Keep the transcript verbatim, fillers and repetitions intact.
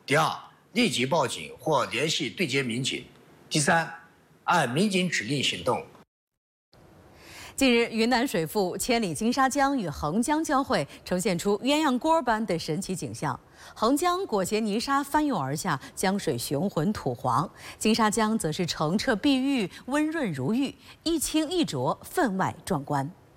第二，立即报警或联系对接民警；第三，按民警指令行动。 近日，云南水富千里金沙江与横江交汇，呈现出鸳鸯锅般的神奇景象。横江裹挟泥沙翻涌而下，江水雄浑土黄；金沙江则是澄澈碧玉，温润如玉，一清一浊，分外壮观。